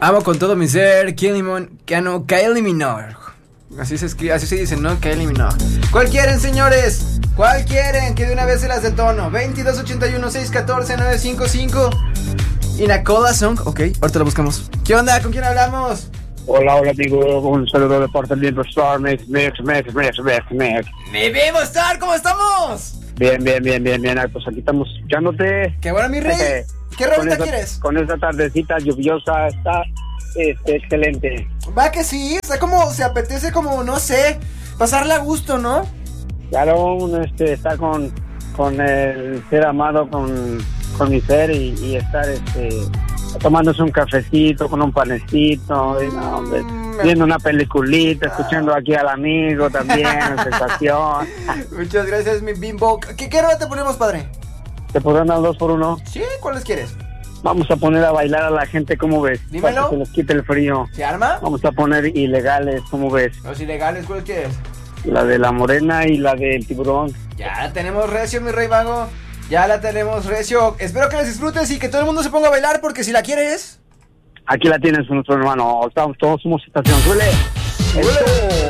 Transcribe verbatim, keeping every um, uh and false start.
Amo con todo mi ser, Kylie Mon, Cano, Kylie Minogue. Así se escribe, así se dice, ¿no? Kylie Minogue. ¿Cuál quieren, señores? ¿Cuál quieren? Que de una vez se las detono. veintidós ochenta y uno, seiscientos catorce, novecientos cincuenta y cinco. Y la Cola Song, ok, ahorita la buscamos. ¿Qué onda? ¿Con quién hablamos? Hola, hola, amigo. Un saludo de parte del Limbo Star. Mix, mix, mix, mix, mix, mix. ¡Mi Vivo Star! ¿Cómo estamos? Bien, bien, bien, bien, bien. Pues aquí estamos escuchándote. ¡Qué bueno, mi rey! Eh, ¿Qué rolita quieres? Con esta tardecita lluviosa está este, excelente. Va que sí, está como, se apetece como, no sé, pasarla a gusto, ¿no? Claro, uno este, está con, con el ser amado, con, con mi ser y, y estar este, tomándose un cafecito con un panecito, y, no, hombre, viendo una peliculita, escuchando aquí al amigo también, sensación. Muchas gracias, mi bimbo. ¿Qué, qué rola te ponemos, padre? ¿Te podrán dar dos por uno? Sí, ¿cuáles quieres? Vamos a poner a bailar a la gente, ¿cómo ves? Dímelo. Para que se les quite el frío. ¿Se arma? Vamos a poner ilegales, ¿cómo ves? Los ilegales, ¿cuáles quieres? La de la morena y la del tiburón. Ya la tenemos recio, mi rey vago. Ya la tenemos recio. Espero que las disfrutes y que todo el mundo se ponga a bailar, porque si la quieres... Aquí la tienes, nuestro hermano. Todos somos estación. ¡Suele! ¡Suele!